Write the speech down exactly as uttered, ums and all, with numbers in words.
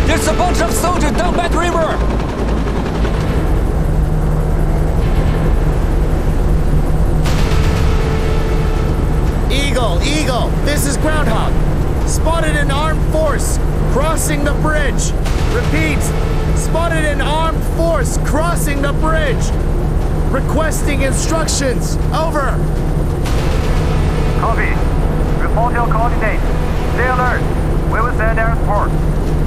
There's a bunch of soldiers down Bad River! Eagle, Eagle, this is Groundhog. Spotted an armed force crossing the bridge. Repeat, spotted an armed force crossing the bridge. Requesting instructions. Over. Copy. Report your coordinates. Stay alert. We will send air support.